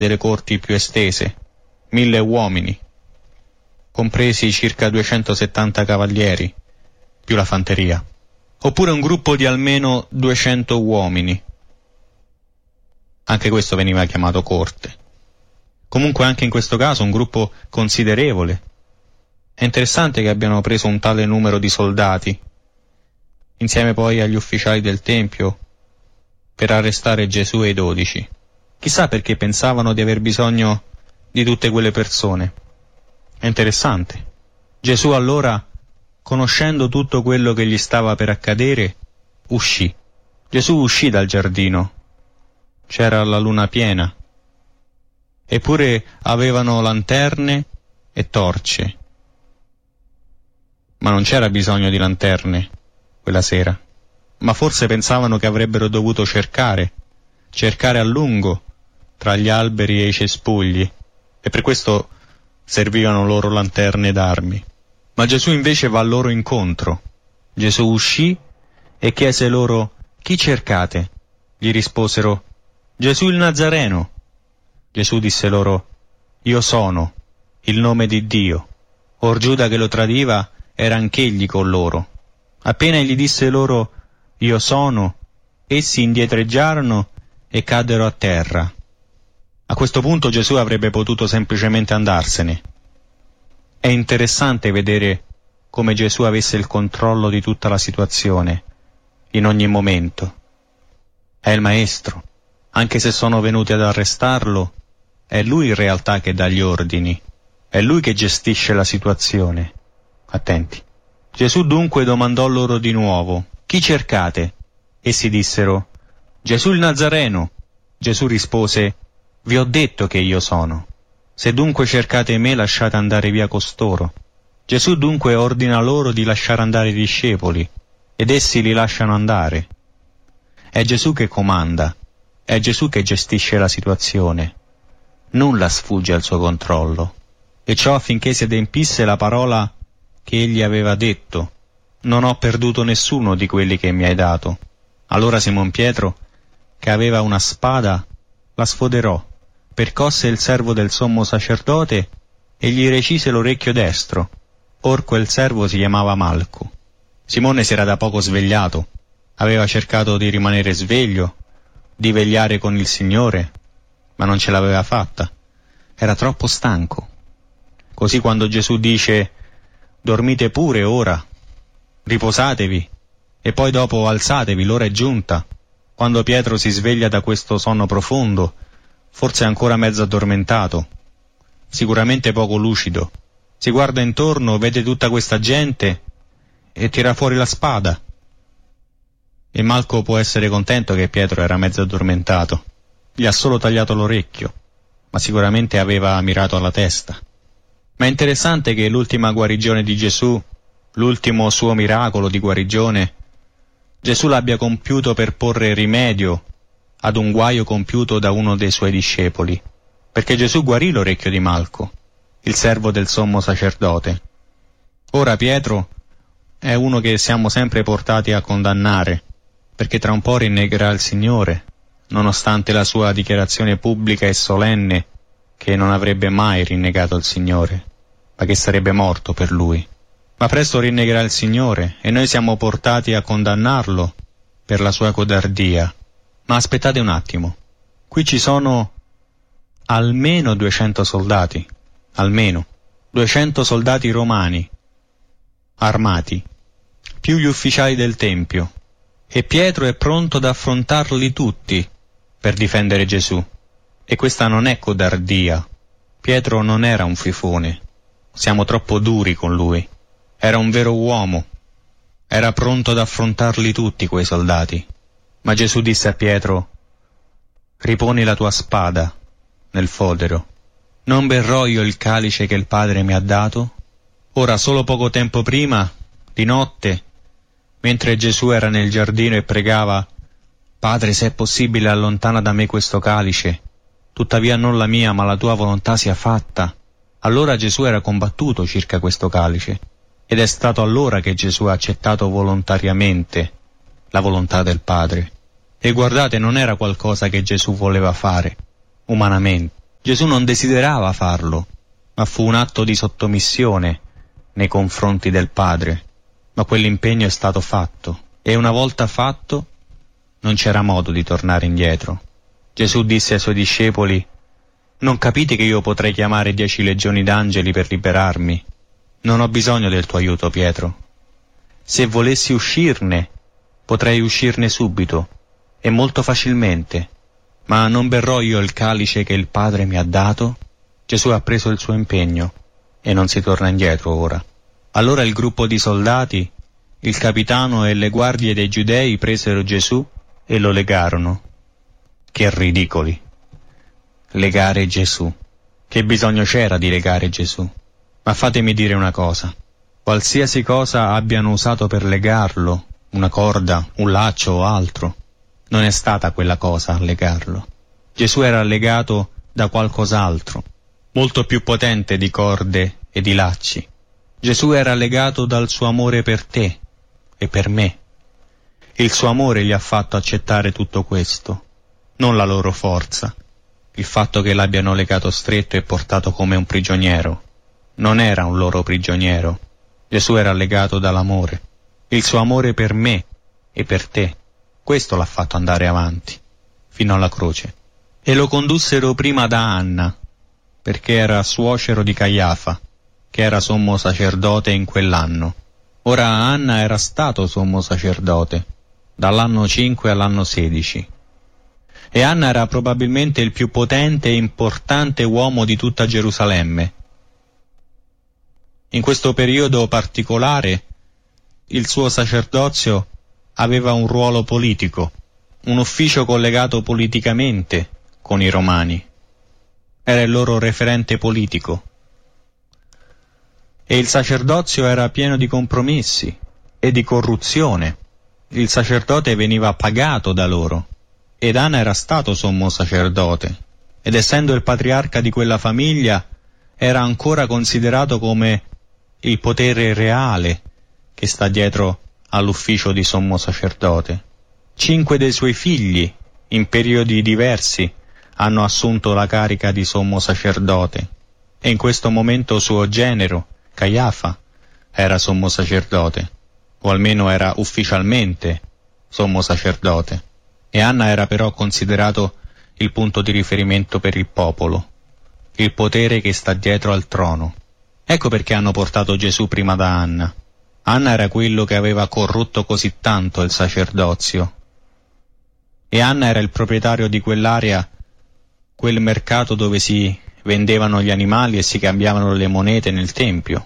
delle corti più estese, 1000 uomini, compresi circa 270 cavalieri, più la fanteria, oppure un gruppo di almeno 200 uomini. Anche questo veniva chiamato corte. Comunque anche in questo caso un gruppo considerevole. È interessante che abbiano preso un tale numero di soldati, insieme poi agli ufficiali del Tempio, per arrestare Gesù e i 12. Chissà perché pensavano di aver bisogno di tutte quelle persone. È interessante. Gesù allora, conoscendo tutto quello che gli stava per accadere, uscì. Gesù uscì dal giardino. C'era la luna piena. Eppure avevano lanterne e torce. Ma non c'era bisogno di lanterne quella sera. Ma forse pensavano che avrebbero dovuto cercare a lungo tra gli alberi e i cespugli, e per questo servivano loro lanterne d'armi. Ma Gesù invece va loro incontro. Gesù uscì e chiese loro: «Chi cercate?» Gli risposero: «Gesù il Nazareno». Gesù disse loro: «Io sono, il nome di Dio». Or Giuda che lo tradiva era anch'egli con loro. Appena egli disse loro: «Io sono», essi indietreggiarono e caddero a terra. A questo punto Gesù avrebbe potuto semplicemente andarsene. È interessante vedere come Gesù avesse il controllo di tutta la situazione, in ogni momento. È il Maestro. Anche se sono venuti ad arrestarlo, è Lui in realtà che dà gli ordini. È Lui che gestisce la situazione. Attenti. Gesù dunque domandò loro di nuovo: «Chi cercate?» Essi dissero: «Gesù il Nazareno». Gesù rispose: «Vi ho detto che io sono. Se dunque cercate me, lasciate andare via costoro». Gesù dunque ordina loro di lasciare andare i discepoli, ed essi li lasciano andare. È Gesù che comanda, è Gesù che gestisce la situazione. Nulla sfugge al suo controllo. E ciò affinché si adempisse la parola che egli aveva detto: «Non ho perduto nessuno di quelli che mi hai dato». Allora Simon Pietro, che aveva una spada, la sfoderò, percosse il servo del sommo sacerdote e gli recise l'orecchio destro. Or quel servo si chiamava Malco. Simone si era da poco svegliato, aveva cercato di rimanere sveglio, di vegliare con il Signore, ma non ce l'aveva fatta. Era troppo stanco. Così quando Gesù dice: «Dormite pure ora, riposatevi, e poi dopo alzatevi, l'ora è giunta», quando Pietro si sveglia da questo sonno profondo, forse ancora mezzo addormentato, sicuramente poco lucido, si guarda intorno, vede tutta questa gente e tira fuori la spada. E Malco può essere contento che Pietro era mezzo addormentato. Gli ha solo tagliato l'orecchio, ma sicuramente aveva mirato alla testa. Ma è interessante che l'ultima guarigione di Gesù, l'ultimo suo miracolo di guarigione, Gesù l'abbia compiuto per porre rimedio ad un guaio compiuto da uno dei suoi discepoli, perché Gesù guarì l'orecchio di Malco, il servo del sommo sacerdote. Ora Pietro è uno che siamo sempre portati a condannare, perché tra un po' rinnegherà il Signore, nonostante la sua dichiarazione pubblica e solenne che non avrebbe mai rinnegato il Signore, ma che sarebbe morto per Lui. Ma presto rinnegherà il Signore e noi siamo portati a condannarlo per la sua codardia. Ma aspettate un attimo, qui ci sono almeno 200 soldati, almeno 200 soldati romani, armati, più gli ufficiali del Tempio, e Pietro è pronto ad affrontarli tutti per difendere Gesù. E questa non è codardia. Pietro non era un fifone, siamo troppo duri con lui. Era un vero uomo, era pronto ad affrontarli tutti quei soldati. Ma Gesù disse a Pietro: «Riponi la tua spada nel fodero. Non berrò io il calice che il Padre mi ha dato?» Ora, solo poco tempo prima, di notte, mentre Gesù era nel giardino e pregava: «Padre, se è possibile, allontana da me questo calice, tuttavia non la mia, ma la tua volontà sia fatta». Allora Gesù era combattuto circa questo calice, ed è stato allora che Gesù ha accettato volontariamente la volontà del Padre. E guardate, non era qualcosa che Gesù voleva fare umanamente, Gesù non desiderava farlo, ma fu un atto di sottomissione nei confronti del Padre. Ma quell'impegno è stato fatto, e una volta fatto non c'era modo di tornare indietro. Gesù disse ai suoi discepoli: «Non capite che io potrei chiamare 10 legioni d'angeli per liberarmi? Non ho bisogno del tuo aiuto, Pietro. Se volessi uscirne, potrei uscirne subito, e molto facilmente, ma non berrò io il calice che il Padre mi ha dato?» Gesù ha preso il suo impegno, e non si torna indietro ora. Allora il gruppo di soldati, il capitano e le guardie dei giudei presero Gesù e lo legarono. Che ridicoli! Legare Gesù. Che bisogno c'era di legare Gesù? Ma fatemi dire una cosa. Qualsiasi cosa abbiano usato per legarlo, una corda, un laccio o altro, non è stata quella cosa a legarlo. Gesù era legato da qualcos'altro, molto più potente di corde e di lacci. Gesù era legato dal suo amore per te e per me. Il suo amore gli ha fatto accettare tutto questo, non la loro forza, il fatto che l'abbiano legato stretto e portato come un prigioniero. Non era un loro prigioniero. Gesù era legato dall'amore, il suo amore per me e per te. Questo l'ha fatto andare avanti, fino alla croce. E lo condussero prima da Anna, perché era suocero di Caiafa, che era sommo sacerdote in quell'anno. Ora Anna era stato sommo sacerdote, dall'anno 5 all'anno 16. E Anna era probabilmente il più potente e importante uomo di tutta Gerusalemme. In questo periodo particolare, il suo sacerdozio aveva un ruolo politico, un ufficio collegato politicamente con i Romani. Era il loro referente politico. E il sacerdozio era pieno di compromessi e di corruzione. Il sacerdote veniva pagato da loro, ed Anna era stato sommo sacerdote, ed essendo il patriarca di quella famiglia, era ancora considerato come il potere reale che sta dietro all'ufficio di sommo sacerdote. 5 dei suoi figli, in periodi diversi, hanno assunto la carica di sommo sacerdote, e in questo momento suo genero, Caiafa, era sommo sacerdote, o almeno era ufficialmente sommo sacerdote, e Anna era però considerato il punto di riferimento per il popolo, il potere che sta dietro al trono. Ecco perché hanno portato Gesù prima da Anna. Anna era quello che aveva corrotto così tanto il sacerdozio, e Anna era il proprietario di quell'area, quel mercato dove si vendevano gli animali e si cambiavano le monete nel tempio.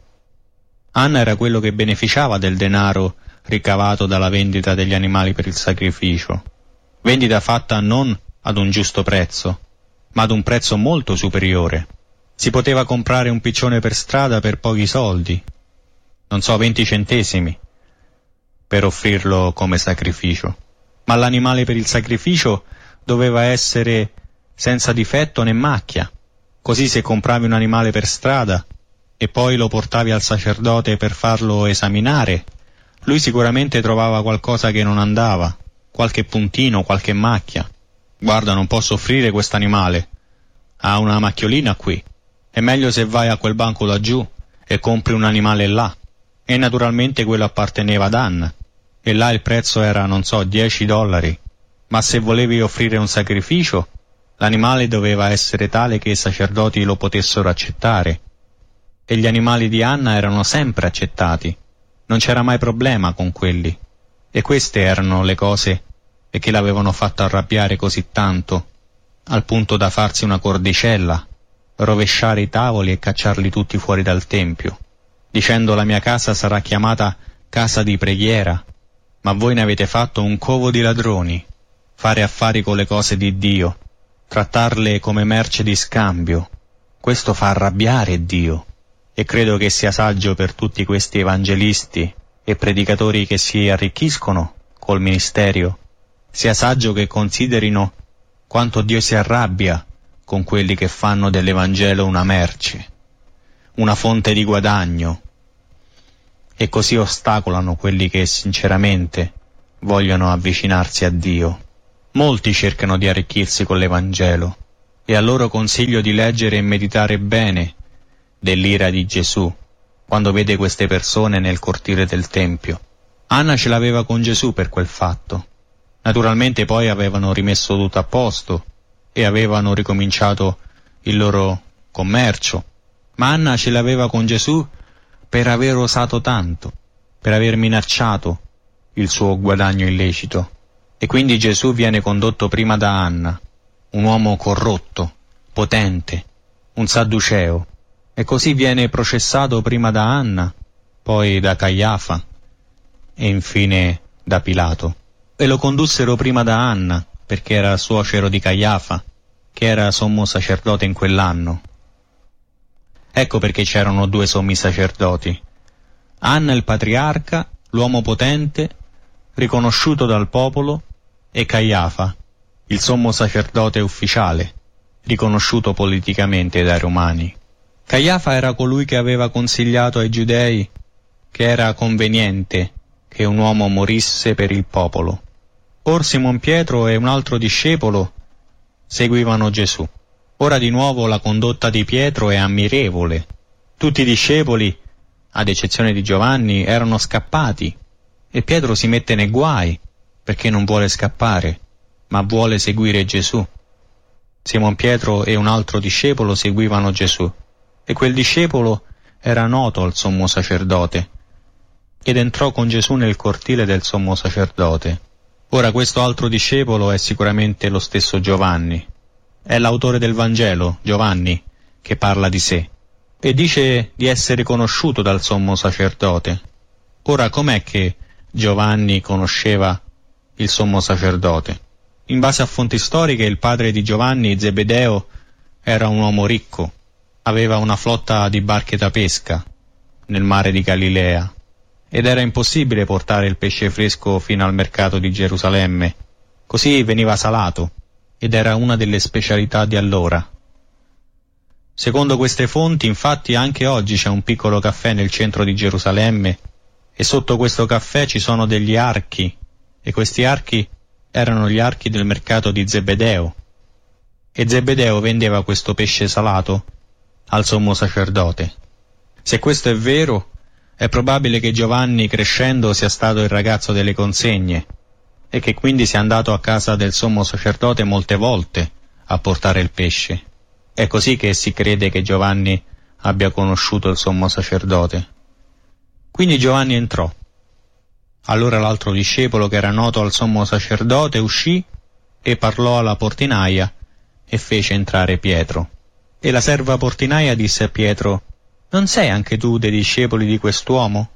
Anna era quello che beneficiava del denaro ricavato dalla vendita degli animali per il sacrificio, vendita fatta non ad un giusto prezzo, ma ad un prezzo molto superiore. Si poteva comprare un piccione per strada per pochi soldi, non so, 20 centesimi, per offrirlo come sacrificio. Ma l'animale per il sacrificio doveva essere senza difetto né macchia. Così se compravi un animale per strada e poi lo portavi al sacerdote per farlo esaminare, lui sicuramente trovava qualcosa che non andava, qualche puntino, qualche macchia. Guarda, non posso offrire quest'animale, ha una macchiolina qui. È meglio se vai a quel banco laggiù e compri un animale là. E naturalmente quello apparteneva ad Anna, e là il prezzo era, non so, $10. Ma se volevi offrire un sacrificio, l'animale doveva essere tale che i sacerdoti lo potessero accettare. E gli animali di Anna erano sempre accettati, non c'era mai problema con quelli. E queste erano le cose che l'avevano fatto arrabbiare così tanto, al punto da farsi una cordicella, rovesciare i tavoli e cacciarli tutti fuori dal tempio, dicendo: la mia casa sarà chiamata casa di preghiera, ma voi ne avete fatto un covo di ladroni. Fare affari con le cose di Dio, trattarle come merce di scambio, questo fa arrabbiare Dio. E credo che sia saggio per tutti questi evangelisti e predicatori che si arricchiscono col ministero, sia saggio che considerino quanto Dio si arrabbia con quelli che fanno dell'Evangelo una merce, una fonte di guadagno, e così ostacolano quelli che sinceramente vogliono avvicinarsi a Dio. Molti cercano di arricchirsi con l'Evangelo, e a loro consiglio di leggere e meditare bene dell'ira di Gesù quando vede queste persone nel cortile del Tempio. Anna ce l'aveva con Gesù per quel fatto. Naturalmente poi avevano rimesso tutto a posto e avevano ricominciato il loro commercio, ma Anna ce l'aveva con Gesù per aver osato tanto, per aver minacciato il suo guadagno illecito. E quindi Gesù viene condotto prima da Anna, un uomo corrotto, potente, un sadduceo, e così viene processato prima da Anna, poi da Caiafa e infine da Pilato. E lo condussero prima da Anna, perché era suocero di Caiafa, che era sommo sacerdote in quell'anno. Ecco perché c'erano due sommi sacerdoti: Anna il patriarca, l'uomo potente, riconosciuto dal popolo, e Caiafa, il sommo sacerdote ufficiale, riconosciuto politicamente dai romani. Caiafa era colui che aveva consigliato ai giudei che era conveniente che un uomo morisse per il popolo. Or Simon Pietro e un altro discepolo seguivano Gesù. Ora di nuovo la condotta di Pietro è ammirevole. Tutti i discepoli, ad eccezione di Giovanni, erano scappati e Pietro si mette nei guai perché non vuole scappare, ma vuole seguire Gesù. Simon Pietro e un altro discepolo seguivano Gesù, e quel discepolo era noto al sommo sacerdote ed entrò con Gesù nel cortile del sommo sacerdote. Ora questo altro discepolo è sicuramente lo stesso Giovanni. È l'autore del Vangelo, Giovanni, che parla di sé e dice di essere conosciuto dal sommo sacerdote. Ora com'è che Giovanni conosceva il sommo sacerdote? In base a fonti storiche, il padre di Giovanni, Zebedeo, era un uomo ricco, aveva una flotta di barche da pesca nel mare di Galilea ed era impossibile portare il pesce fresco fino al mercato di Gerusalemme, così veniva salato ed era una delle specialità di allora. Secondo queste fonti, infatti, anche oggi c'è un piccolo caffè nel centro di Gerusalemme e sotto questo caffè ci sono degli archi, e questi archi erano gli archi del mercato di Zebedeo, e Zebedeo vendeva questo pesce salato al sommo sacerdote. Se questo è vero, è probabile che Giovanni, crescendo, sia stato il ragazzo delle consegne e che quindi sia andato a casa del sommo sacerdote molte volte a portare il pesce. È così che si crede che Giovanni abbia conosciuto il sommo sacerdote. Quindi Giovanni entrò. Allora l'altro discepolo, che era noto al sommo sacerdote, uscì e parlò alla portinaia e fece entrare Pietro. E la serva portinaia disse a Pietro: «Non sei anche tu dei discepoli di quest'uomo?»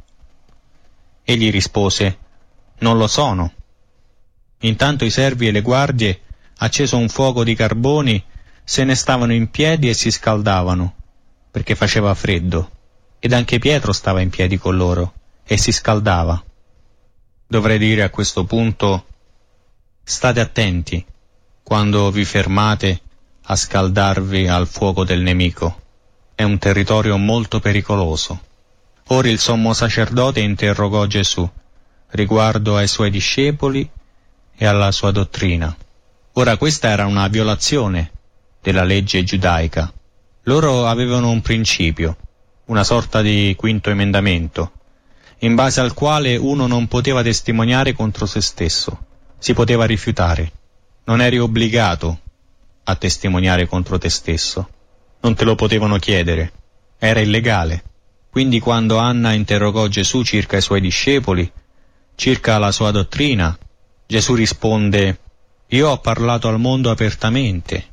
Egli rispose: «Non lo sono». Intanto i servi e le guardie, acceso un fuoco di carboni, se ne stavano in piedi e si scaldavano, perché faceva freddo, ed anche Pietro stava in piedi con loro e si scaldava. Dovrei dire a questo punto: state attenti quando vi fermate a scaldarvi al fuoco del nemico. È un territorio molto pericoloso. Ora il sommo sacerdote interrogò Gesù riguardo ai suoi discepoli e alla sua dottrina. Ora questa era una violazione della legge giudaica. Loro avevano un principio, una sorta di quinto emendamento, in base al quale uno non poteva testimoniare contro se stesso, si poteva rifiutare. Non eri obbligato a testimoniare contro te stesso, non te lo potevano chiedere, era illegale. Quindi quando Anna interrogò Gesù circa i suoi discepoli, circa la sua dottrina, Gesù risponde: «Io ho parlato al mondo apertamente.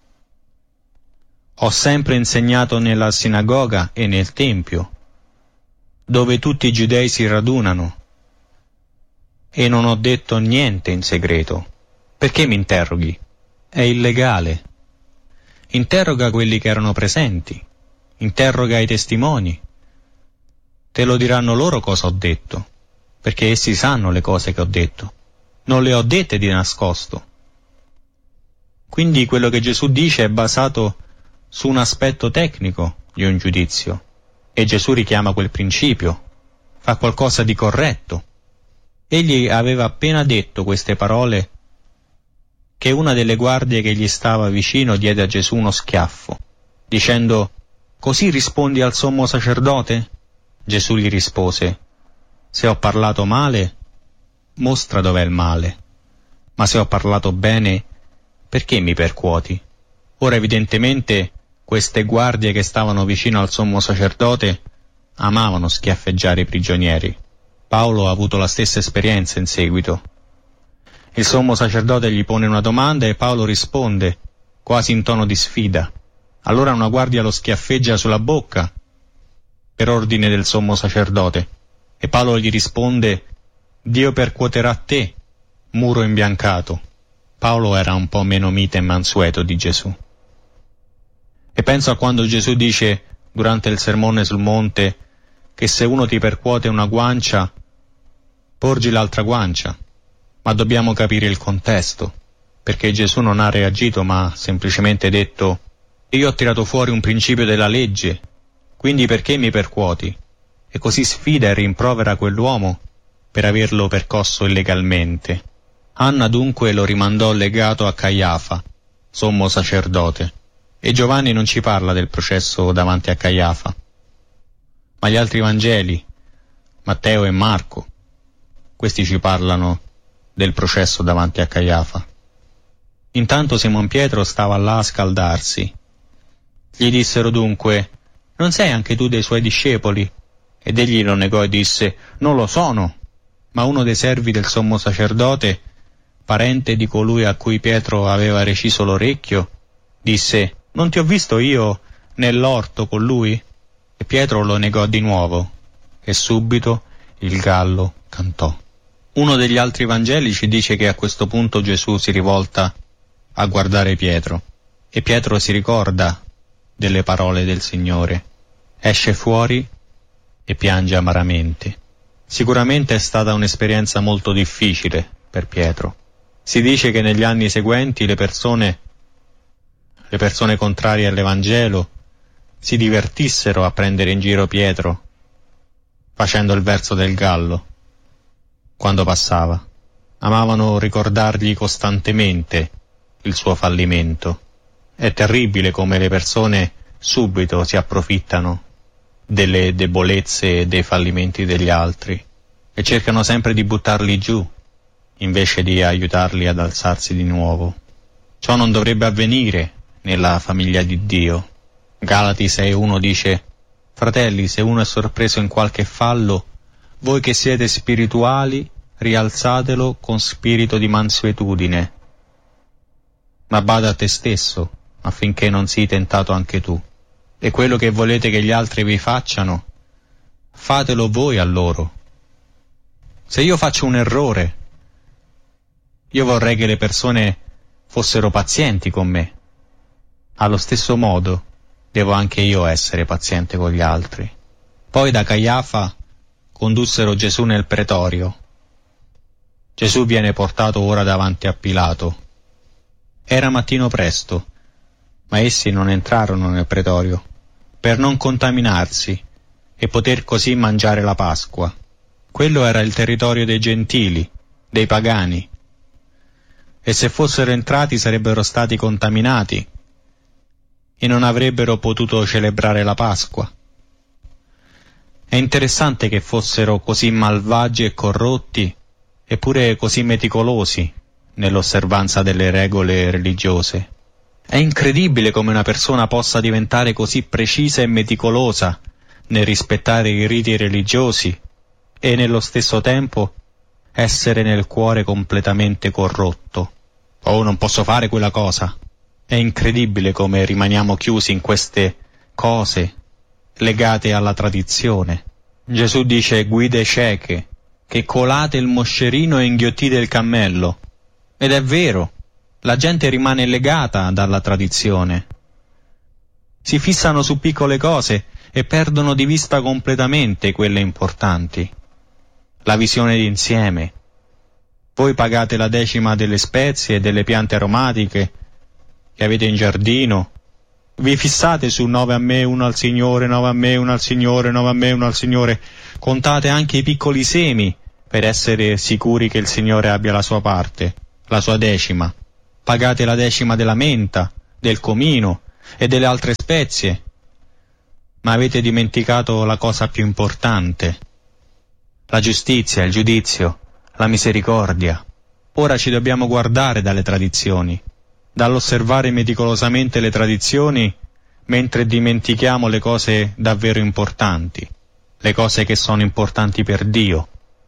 Ho sempre insegnato nella sinagoga e nel tempio, dove tutti i giudei si radunano, e non ho detto niente in segreto. Perché mi interroghi? È illegale. Interroga quelli che erano presenti, interroga i testimoni. Te lo diranno loro cosa ho detto, perché essi sanno le cose che ho detto. Non le ho dette di nascosto». Quindi quello che Gesù dice è basato su un aspetto tecnico di un giudizio, e Gesù richiama quel principio, fa qualcosa di corretto. Egli aveva appena detto queste parole che una delle guardie che gli stava vicino diede a Gesù uno schiaffo, dicendo: «Così rispondi al sommo sacerdote?» Gesù gli rispose: «Se ho parlato male, mostra dov'è il male, ma se ho parlato bene, perché mi percuoti?» Ora evidentemente queste guardie che stavano vicino al sommo sacerdote amavano schiaffeggiare i prigionieri. Paolo ha avuto la stessa esperienza in seguito. Il sommo sacerdote gli pone una domanda e Paolo risponde, quasi in tono di sfida. Allora una guardia lo schiaffeggia sulla bocca, per ordine del sommo sacerdote, e Paolo gli risponde: «Dio percuoterà te, muro imbiancato». Paolo era un po' meno mite e mansueto di Gesù. E penso a quando Gesù dice, durante il sermone sul monte, che se uno ti percuote una guancia, porgi l'altra guancia. Ma dobbiamo capire il contesto, perché Gesù non ha reagito, ma ha semplicemente detto: «Io ho tirato fuori un principio della legge, quindi perché mi percuoti?» E così sfida e rimprovera quell'uomo per averlo percosso illegalmente. Anna dunque lo rimandò legato a Caiafa, sommo sacerdote, e Giovanni non ci parla del processo davanti a Caiafa. Ma gli altri Vangeli, Matteo e Marco, questi ci parlano del processo davanti a Caiafa. Intanto Simon Pietro stava là a scaldarsi. Gli dissero dunque: «Non sei anche tu dei suoi discepoli?» Ed egli lo negò e disse: «Non lo sono». Ma uno dei servi del sommo sacerdote, parente di colui a cui Pietro aveva reciso l'orecchio, disse: «Non ti ho visto io nell'orto con lui?» E Pietro lo negò di nuovo, e subito il gallo cantò. Uno degli altri Vangeli ci dice che a questo punto Gesù si rivolta a guardare Pietro, e Pietro si ricorda delle parole del Signore, esce fuori e piange amaramente. Sicuramente è stata un'esperienza molto difficile per Pietro. Si dice che negli anni seguenti le persone contrarie all'Evangelo si divertissero a prendere in giro Pietro, facendo il verso del gallo quando passava. Amavano ricordargli costantemente il suo fallimento. È terribile come le persone subito si approfittano delle debolezze e dei fallimenti degli altri e cercano sempre di buttarli giù invece di aiutarli ad alzarsi di nuovo. Ciò non dovrebbe avvenire nella famiglia di Dio. Galati 6:1 dice: «Fratelli, se uno è sorpreso in qualche fallo, voi che siete spirituali, rialzatelo con spirito di mansuetudine. Ma bada a te stesso, affinché non sii tentato anche tu. E quello che volete che gli altri vi facciano, fatelo voi a loro. Se io faccio un errore, io vorrei che le persone fossero pazienti con me. Allo stesso modo, devo anche io essere paziente con gli altri». Poi da Caiafa condussero Gesù nel pretorio. Gesù viene portato ora davanti a Pilato. Era mattino presto, ma essi non entrarono nel pretorio, per non contaminarsi e poter così mangiare la Pasqua. Quello era il territorio dei gentili, dei pagani, e se fossero entrati sarebbero stati contaminati e non avrebbero potuto celebrare la Pasqua. È interessante che fossero così malvagi e corrotti, eppure così meticolosi nell'osservanza delle regole religiose. È incredibile come una persona possa diventare così precisa e meticolosa nel rispettare i riti religiosi e nello stesso tempo essere nel cuore completamente corrotto. «Oh, non posso fare quella cosa». È incredibile come rimaniamo chiusi in queste cose legate alla tradizione. Gesù dice: «Guide cieche, che colate il moscerino e inghiottite il cammello». Ed è vero, la gente rimane legata dalla tradizione. Si fissano su piccole cose e perdono di vista completamente quelle importanti. La visione d'insieme. Voi pagate la decima delle spezie e delle piante aromatiche che avete in giardino. Vi fissate su 9 a me, 1 al Signore, 9 a me, 1 al Signore, 9 a me, 1 al Signore. Contate anche i piccoli semi per essere sicuri che il Signore abbia la sua parte, la sua decima. pagate la 10ª della menta, del comino e delle altre spezie, ma avete dimenticato la cosa più importante, la giustizia, il giudizio, la misericordia. Ora ci dobbiamo guardare dalle tradizioni, dall'osservare meticolosamente le tradizioni, mentre dimentichiamo le cose davvero importanti, le cose che sono importanti per Dio.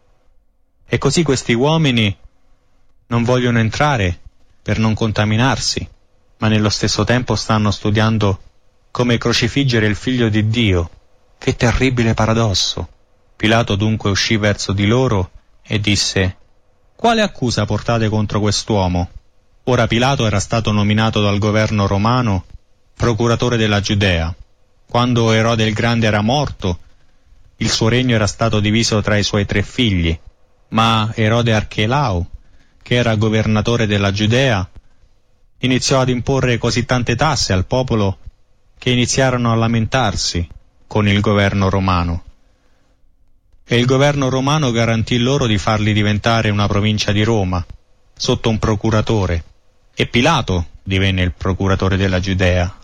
E così questi uomini non vogliono entrare per non contaminarsi, ma nello stesso tempo stanno studiando come crocifiggere il Figlio di Dio. Che terribile paradosso! Pilato dunque uscì verso di loro e disse: «Quale accusa portate contro quest'uomo?» Ora Pilato era stato nominato dal governo romano procuratore della Giudea. Quando Erode il Grande era morto, il suo regno era stato diviso tra i suoi 3 figli, ma Erode Archelao, che era governatore della Giudea, iniziò ad imporre così tante tasse al popolo che iniziarono a lamentarsi con il governo romano. E il governo romano garantì loro di farli diventare una provincia di Roma, sotto un procuratore, e Pilato divenne il procuratore della Giudea.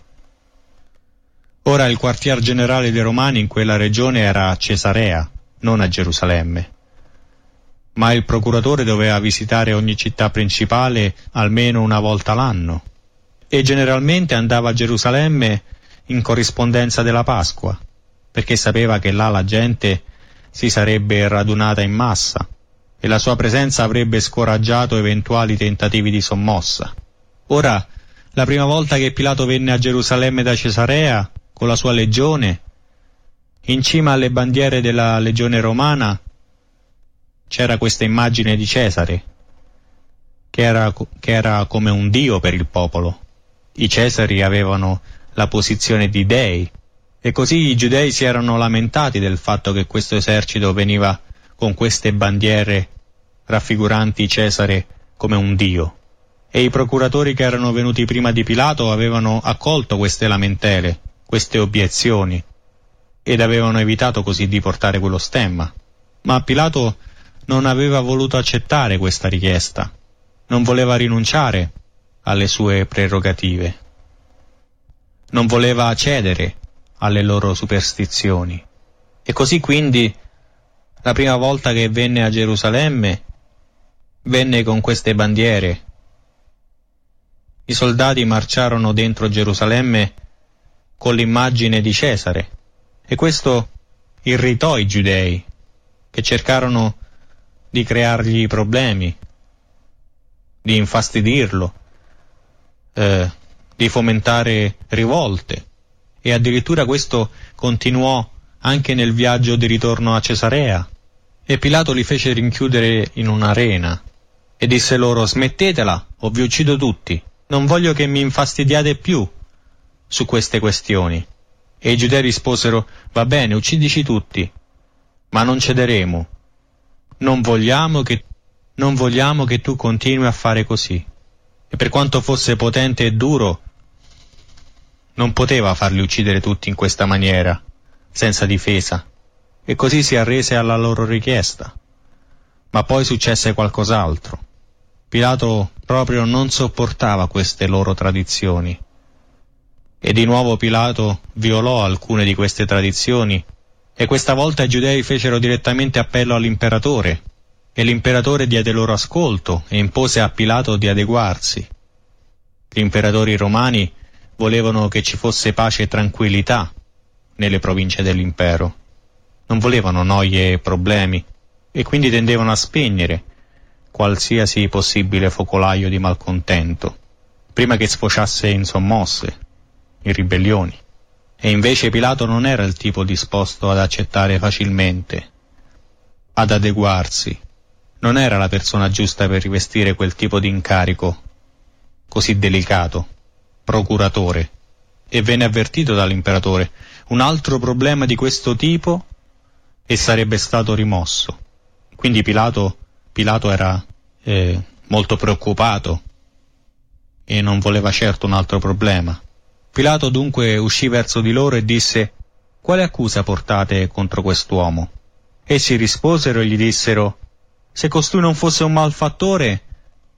Ora il quartier generale dei Romani in quella regione era a Cesarea, non a Gerusalemme, ma il procuratore doveva visitare ogni città principale almeno una volta l'anno, e generalmente andava a Gerusalemme in corrispondenza della Pasqua, perché sapeva che là la gente si sarebbe radunata in massa e la sua presenza avrebbe scoraggiato eventuali tentativi di sommossa. Ora, la prima volta che Pilato venne a Gerusalemme da Cesarea con la sua legione, in cima alle bandiere della legione romana c'era questa immagine di Cesare, che era come un dio per il popolo. I Cesari avevano la posizione di dei, e così i giudei si erano lamentati del fatto che questo esercito veniva con queste bandiere raffiguranti Cesare come un dio. E i procuratori che erano venuti prima di Pilato avevano accolto queste lamentele, queste obiezioni, ed avevano evitato così di portare quello stemma. Ma Pilato non aveva voluto accettare questa richiesta, non voleva rinunciare alle sue prerogative, non voleva cedere alle loro superstizioni. E così quindi, la prima volta che venne a Gerusalemme, venne con queste bandiere. I soldati marciarono dentro Gerusalemme con l'immagine di Cesare, e questo irritò i giudei, che cercarono di creargli problemi, di infastidirlo, di fomentare rivolte, e addirittura questo continuò anche nel viaggio di ritorno a Cesarea. E Pilato li fece rinchiudere in un'arena e disse loro: «Smettetela o vi uccido tutti, non voglio che mi infastidiate più su queste questioni». E i giudei risposero: «Va bene, uccidici tutti, ma non cederemo. Non vogliamo che tu continui a fare così». E per quanto fosse potente e duro, non poteva farli uccidere tutti in questa maniera, senza difesa, e così si arrese alla loro richiesta. Ma poi successe qualcos'altro. Pilato proprio non sopportava queste loro tradizioni, e di nuovo Pilato violò alcune di queste tradizioni, e questa volta i giudei fecero direttamente appello all'imperatore, e l'imperatore diede loro ascolto e impose a Pilato di adeguarsi. Gli imperatori romani volevano che ci fosse pace e tranquillità nelle province dell'impero, non volevano noie e problemi, e quindi tendevano a spegnere qualsiasi possibile focolaio di malcontento, prima che sfociasse in sommosse, in ribellioni. E invece Pilato non era il tipo disposto ad accettare facilmente, ad adeguarsi. Non era la persona giusta per rivestire quel tipo di incarico così delicato, procuratore. E venne avvertito dall'imperatore: un altro problema di questo tipo e sarebbe stato rimosso. Quindi Pilato era molto preoccupato e non voleva certo un altro problema. Pilato dunque uscì verso di loro e disse: «Quale accusa portate contro quest'uomo?» Essi risposero e gli dissero: «Se costui non fosse un malfattore,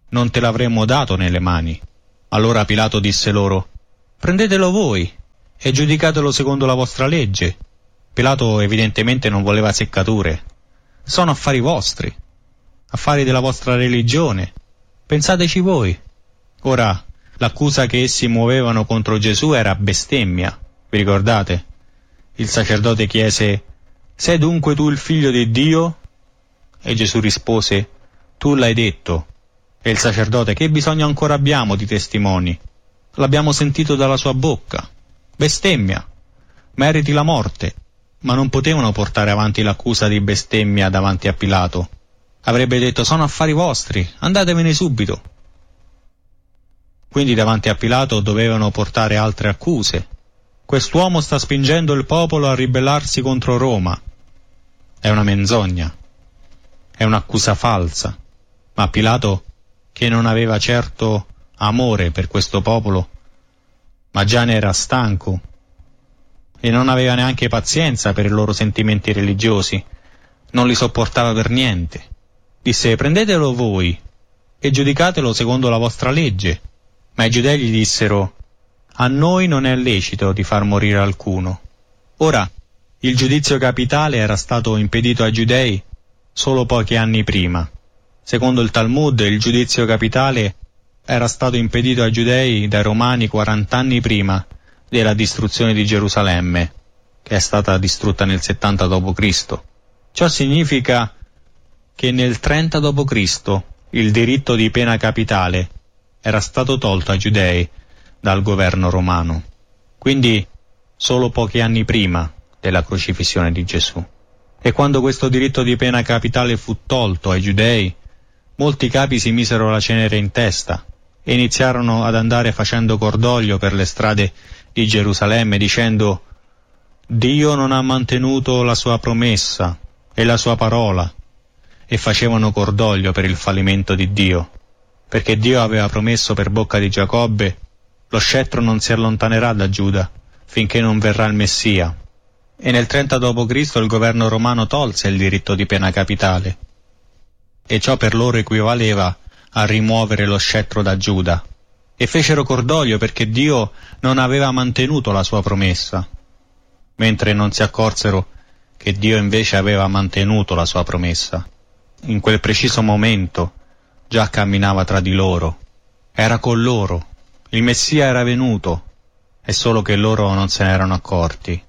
non te l'avremmo dato nelle mani. Allora Pilato disse loro: prendetelo voi e giudicatelo secondo la vostra legge. Pilato evidentemente non voleva seccature. Sono affari vostri, affari della vostra religione. Pensateci voi. Ora, l'accusa che essi muovevano contro Gesù era bestemmia, vi ricordate? Il sacerdote chiese: sei dunque tu il figlio di Dio? E Gesù rispose: tu l'hai detto. E il sacerdote: che bisogno ancora abbiamo di testimoni? L'abbiamo sentito dalla sua bocca. Bestemmia. Meriti la morte. Ma non potevano portare avanti l'accusa di bestemmia davanti a Pilato. Avrebbe detto: sono affari vostri, andatevene subito. Quindi davanti a Pilato dovevano portare altre accuse. Quest'uomo sta spingendo il popolo a ribellarsi contro Roma. È una menzogna. È un'accusa falsa. Ma Pilato, che non aveva certo amore per questo popolo, ma già ne era stanco e non aveva neanche pazienza per i loro sentimenti religiosi, non li sopportava per niente. Disse: prendetelo voi e giudicatelo secondo la vostra legge. Ma i giudei gli dissero: a noi non è lecito di far morire alcuno. Ora, il giudizio capitale era stato impedito ai giudei solo pochi anni prima. Secondo il Talmud, il giudizio capitale era stato impedito ai giudei dai romani 40 anni prima della distruzione di Gerusalemme, che è stata distrutta nel 70 d.C. Ciò significa che nel 30 d.C. il diritto di pena capitale era stato tolto ai giudei dal governo romano, quindi solo pochi anni prima della crocifissione di Gesù. E quando questo diritto di pena capitale fu tolto ai giudei, molti capi si misero la cenere in testa e iniziarono ad andare facendo cordoglio per le strade di Gerusalemme, dicendo: Dio non ha mantenuto la sua promessa e la sua parola, e facevano cordoglio per il fallimento di Dio, perché Dio aveva promesso per bocca di Giacobbe: lo scettro non si allontanerà da Giuda finché non verrà il Messia. E nel 30 d.C. il governo romano tolse il diritto di pena capitale, e ciò per loro equivaleva a rimuovere lo scettro da Giuda, e fecero cordoglio perché Dio non aveva mantenuto la sua promessa, mentre non si accorsero che Dio invece aveva mantenuto la sua promessa. In quel preciso momento già camminava tra di loro, era con loro, il Messia era venuto, è solo che loro non se ne erano accorti.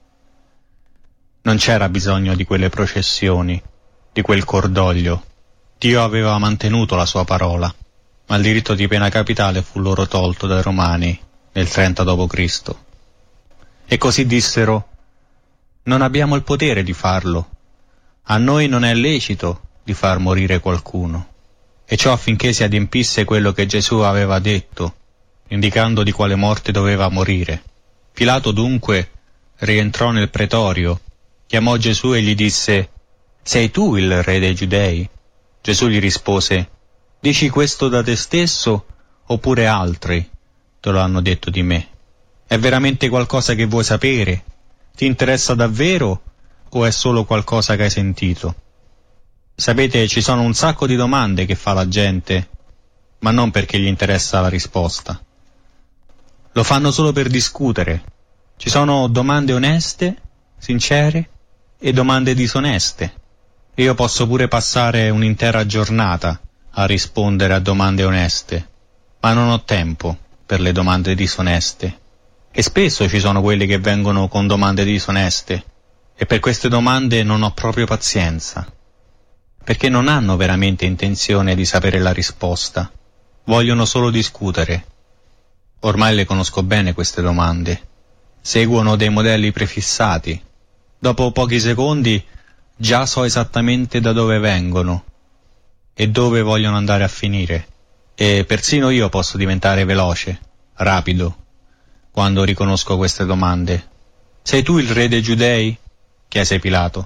Non c'era bisogno di quelle processioni, di quel cordoglio. Dio aveva mantenuto la sua parola, ma il diritto di pena capitale fu loro tolto dai Romani nel 30 d.C. E così dissero: non abbiamo il potere di farlo, a noi non è lecito di far morire qualcuno. E ciò affinché si adempisse quello che Gesù aveva detto, indicando di quale morte doveva morire. Pilato dunque rientrò nel pretorio, chiamò Gesù e gli disse: sei tu il re dei Giudei? Gesù gli rispose: dici questo da te stesso oppure altri te lo hanno detto di me? È veramente qualcosa che vuoi sapere? Ti interessa davvero o è solo qualcosa che hai sentito? Sapete, ci sono un sacco di domande che fa la gente, ma non perché gli interessa la risposta. Lo fanno solo per discutere. Ci sono domande oneste, sincere, e domande disoneste. Io posso pure passare un'intera giornata a rispondere a domande oneste, ma non ho tempo per le domande disoneste. E spesso ci sono quelli che vengono con domande disoneste, e per queste domande non ho proprio pazienza, perché non hanno veramente intenzione di sapere la risposta, vogliono solo discutere. Ormai le conosco bene queste domande, seguono dei modelli prefissati. Dopo pochi secondi già so esattamente da dove vengono e dove vogliono andare a finire, e persino io posso diventare veloce, rapido, quando riconosco queste domande. Sei tu il re dei Giudei? Chiese Pilato.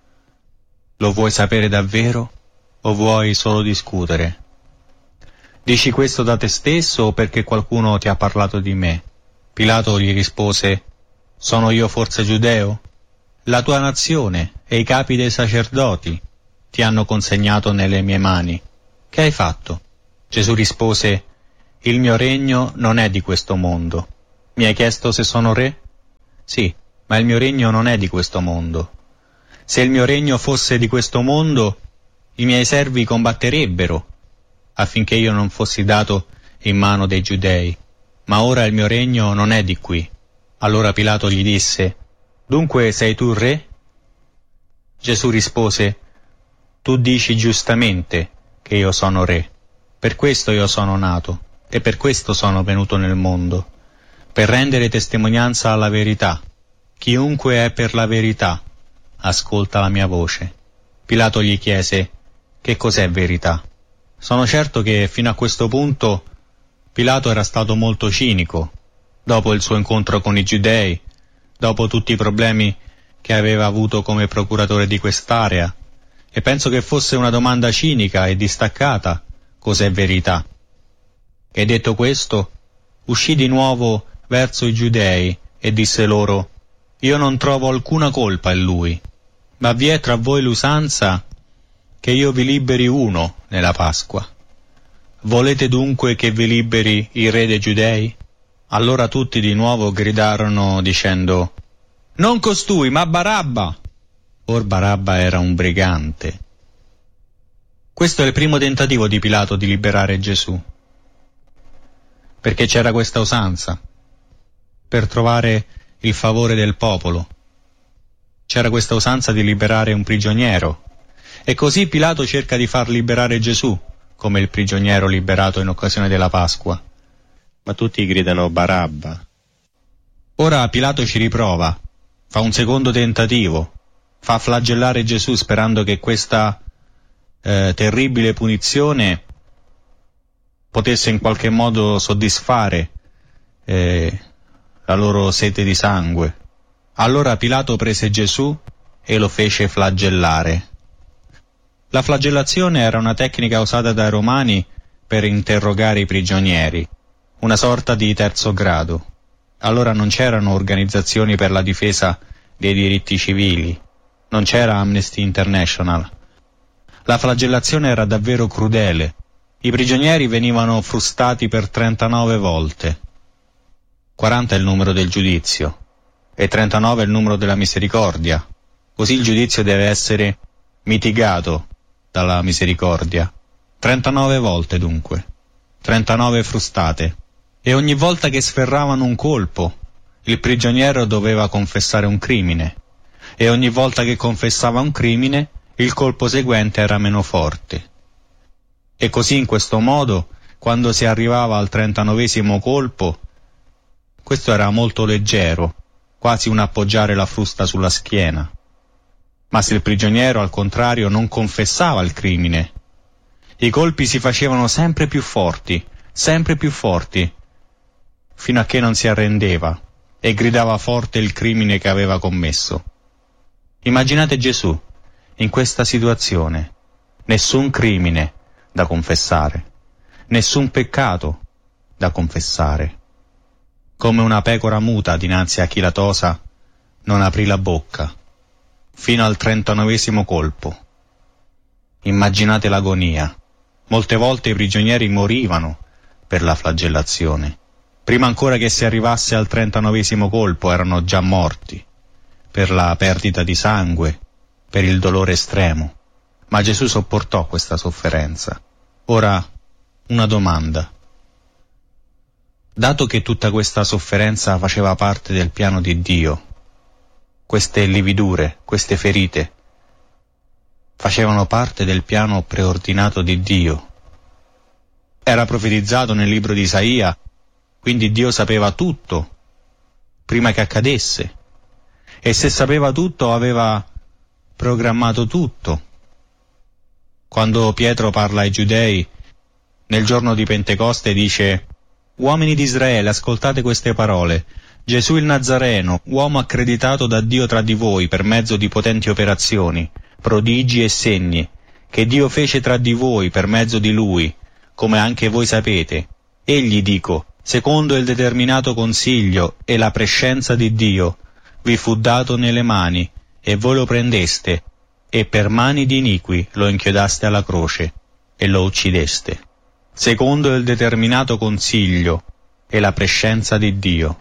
Lo vuoi sapere davvero o vuoi solo discutere? Dici questo da te stesso o perché qualcuno ti ha parlato di me? Pilato gli rispose: sono io forse giudeo? La tua nazione e i capi dei sacerdoti ti hanno consegnato nelle mie mani. Che hai fatto? Gesù rispose: «Il mio regno non è di questo mondo». Mi hai chiesto se sono re? Sì, ma il mio regno non è di questo mondo. Se il mio regno fosse di questo mondo, i miei servi combatterebbero affinché io non fossi dato in mano dei giudei. Ma ora il mio regno non è di qui. Allora Pilato gli disse: «Dunque sei tu re?» Gesù rispose: «Tu dici giustamente che io sono re. Per questo io sono nato e per questo sono venuto nel mondo, per rendere testimonianza alla verità. Chiunque è per la verità ascolta la mia voce». Pilato gli chiese: «Che cos'è verità?» Sono certo che fino a questo punto Pilato era stato molto cinico, dopo il suo incontro con i giudei, dopo tutti i problemi che aveva avuto come procuratore di quest'area, e penso che fosse una domanda cinica e distaccata: cos'è verità? E detto questo, uscì di nuovo verso i giudei e disse loro: «Io non trovo alcuna colpa in lui, ma vi è tra voi l'usanza che io vi liberi uno nella Pasqua. Volete dunque che vi liberi il re dei Giudei?» Allora tutti di nuovo gridarono dicendo: «Non costui, ma Barabba!» Or Barabba era un brigante. Questo è il primo tentativo di Pilato di liberare Gesù, perché c'era questa usanza, per trovare il favore del popolo. C'era questa usanza di liberare un prigioniero, e così Pilato cerca di far liberare Gesù, come il prigioniero liberato in occasione della Pasqua. Ma tutti gridano Barabba. Ora Pilato ci riprova, fa un secondo tentativo, fa flagellare Gesù sperando che questa terribile punizione potesse in qualche modo soddisfare la loro sete di sangue. Allora Pilato prese Gesù e lo fece flagellare. La flagellazione era una tecnica usata dai romani per interrogare i prigionieri, una sorta di terzo grado. Allora non c'erano organizzazioni per la difesa dei diritti civili, non c'era Amnesty International. La flagellazione era davvero crudele. I prigionieri venivano frustati per 39 volte. 40 è il numero del giudizio e 39 è il numero della misericordia. Così il giudizio deve essere mitigato dalla misericordia. 39 volte dunque, 39 frustate. E ogni volta che sferravano un colpo, il prigioniero doveva confessare un crimine. E ogni volta che confessava un crimine, il colpo seguente era meno forte. E così in questo modo, quando si arrivava al 39esimo colpo, questo era molto leggero, quasi un appoggiare la frusta sulla schiena. Ma se il prigioniero, al contrario, non confessava il crimine, i colpi si facevano sempre più forti, fino a che non si arrendeva e gridava forte il crimine che aveva commesso. Immaginate Gesù in questa situazione: nessun crimine da confessare, nessun peccato da confessare. Come una pecora muta dinanzi a chi la tosa, non aprì la bocca, fino al 39esimo colpo. Immaginate l'agonia. Molte volte i prigionieri morivano per la flagellazione. Prima ancora che si arrivasse al 39esimo colpo erano già morti, per la perdita di sangue, per il dolore estremo. Ma Gesù sopportò questa sofferenza. Ora, una domanda. Dato che tutta questa sofferenza faceva parte del piano di Dio, queste lividure, queste ferite, facevano parte del piano preordinato di Dio. Era profetizzato nel libro di Isaia, quindi Dio sapeva tutto prima che accadesse. E se sapeva tutto, aveva programmato tutto. Quando Pietro parla ai giudei, nel giorno di Pentecoste dice: «Uomini di Israele, ascoltate queste parole. Gesù il Nazareno, uomo accreditato da Dio tra di voi per mezzo di potenti operazioni, prodigi e segni, che Dio fece tra di voi per mezzo di Lui, come anche voi sapete. Egli, dico, secondo il determinato consiglio e la prescienza di Dio, vi fu dato nelle mani, e voi lo prendeste, e per mani di iniqui lo inchiodaste alla croce, e lo uccideste». secondo il determinato consiglio e la prescienza di Dio.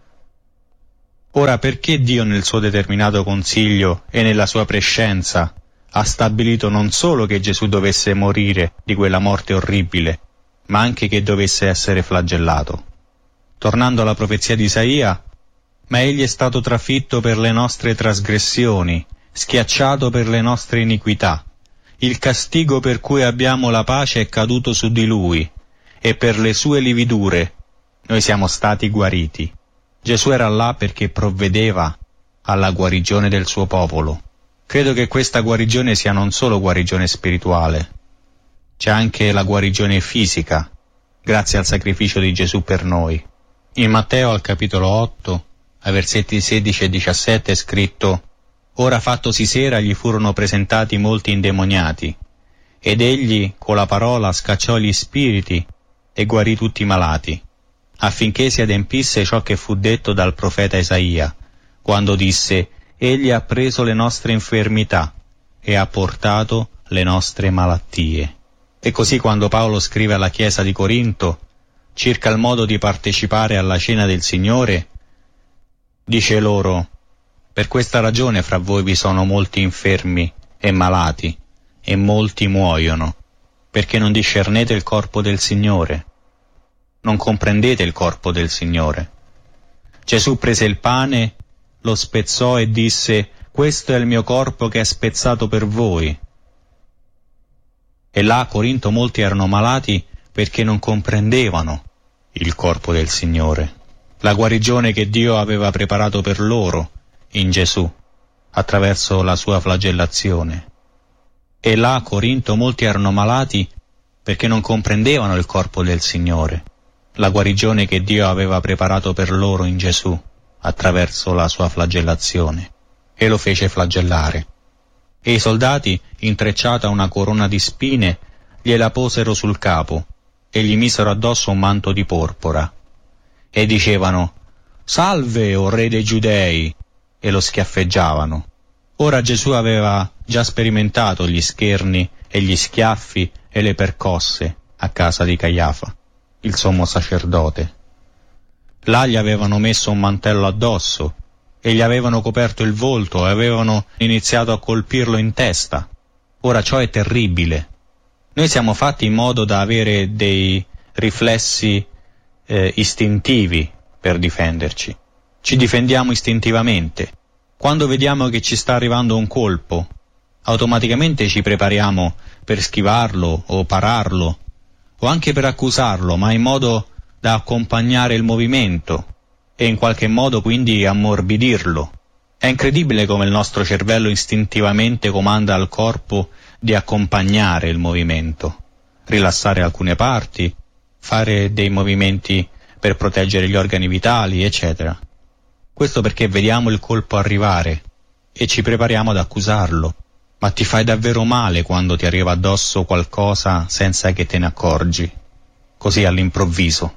Ora, perché Dio nel suo determinato consiglio e nella sua prescienza ha stabilito non solo che Gesù dovesse morire di quella morte orribile, ma anche che dovesse essere flagellato? Tornando alla profezia di Isaia, ma egli è stato trafitto per le nostre trasgressioni, schiacciato per le nostre iniquità. Il castigo per cui abbiamo la pace è caduto su di lui, e per le sue lividure noi siamo stati guariti. Gesù era là perché provvedeva alla guarigione del suo popolo. Credo che questa guarigione sia non solo guarigione spirituale, c'è anche la guarigione fisica, grazie al sacrificio di Gesù per noi. In Matteo al capitolo 8, ai versetti 16 e 17 è scritto: «Ora fattosi sera gli furono presentati molti indemoniati, ed egli con la parola scacciò gli spiriti e guarì tutti i malati, affinché si adempisse ciò che fu detto dal profeta Isaia, quando disse: Egli ha preso le nostre infermità e ha portato le nostre malattie». E così quando Paolo scrive alla Chiesa di Corinto circa il modo di partecipare alla cena del Signore, dice loro: «Per questa ragione fra voi vi sono molti infermi e malati, e molti muoiono, perché non discernete il corpo del Signore, non comprendete il corpo del Signore». Gesù prese il pane, lo spezzò e disse: «Questo è il mio corpo che è spezzato per voi». E là a Corinto molti erano malati perché non comprendevano il corpo del Signore, la guarigione che Dio aveva preparato per loro in Gesù, attraverso la sua flagellazione. E là a Corinto molti erano malati perché non comprendevano il corpo del Signore, la guarigione che Dio aveva preparato per loro in Gesù, attraverso la sua flagellazione, e lo fece flagellare. E i soldati, intrecciata una corona di spine, gliela posero sul capo e gli misero addosso un manto di porpora. E dicevano: «Salve, o re dei Giudei!» e lo schiaffeggiavano. Ora Gesù aveva già sperimentato gli scherni e gli schiaffi e le percosse a casa di Caiafa, il sommo sacerdote. Là gli avevano messo un mantello addosso e gli avevano coperto il volto e avevano iniziato a colpirlo in testa. Ora ciò è terribile. Noi siamo fatti in modo da avere dei riflessi istintivi per difenderci. Ci difendiamo istintivamente. Quando vediamo che ci sta arrivando un colpo, automaticamente ci prepariamo per schivarlo o pararlo, o anche per accusarlo, ma in modo da accompagnare il movimento e in qualche modo quindi ammorbidirlo. È incredibile come il nostro cervello istintivamente comanda al corpo di accompagnare il movimento, rilassare alcune parti, fare dei movimenti per proteggere gli organi vitali, eccetera. Questo perché vediamo il colpo arrivare e ci prepariamo ad accusarlo. Ma ti fai davvero male quando ti arriva addosso qualcosa senza che te ne accorgi, così all'improvviso.